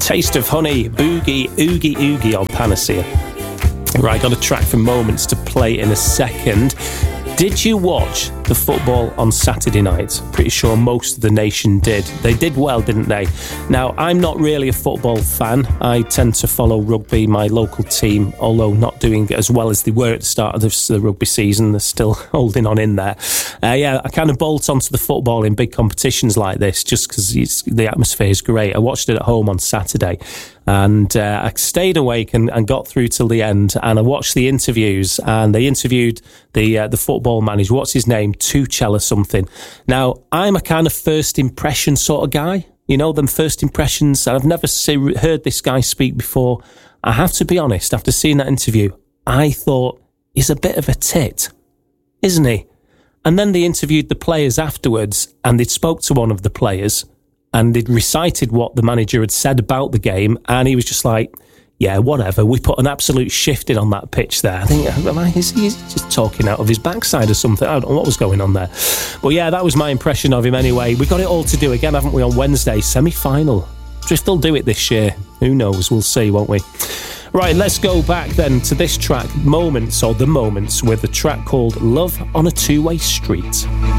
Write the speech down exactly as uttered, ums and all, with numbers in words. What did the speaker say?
Taste of Honey, Boogie, Oogie Oogie on Panacea. Right, got a track for Moments to play in a second. Did you watch the football on Saturday night? Pretty sure most of the nation did. They did well, didn't they? Now, I'm not really a football fan. I tend to follow rugby, my local team, although not doing as well as they were at the start of the rugby season. They're still holding on in there. Uh, yeah, I kind of bolt onto the football in big competitions like this just because the atmosphere is great. I watched it at home on Saturday. And uh, I stayed awake and, and got through till the end. And I watched the interviews, and they interviewed the uh, the football manager. What's his name? Tuchel or something. Now, I'm a kind of first impression sort of guy. You know, them first impressions. I've never see, heard this guy speak before. I have to be honest, after seeing that interview, I thought he's a bit of a tit, isn't he? And then they interviewed the players afterwards, and they spoke to one of the players, and they'd recited what the manager had said about the game, and he was just like, yeah, whatever, we put an absolute shifting on that pitch there. I think, am I, is he just talking out of his backside or something? I don't know what was going on there. But yeah, that was my impression of him anyway. We got it all to do again, haven't we, on Wednesday, semi-final. If they'll do it this year, who knows, we'll see, won't we? Right, let's go back then to this track, Moments, or The Moments, with a track called Love on a Two-Way Street.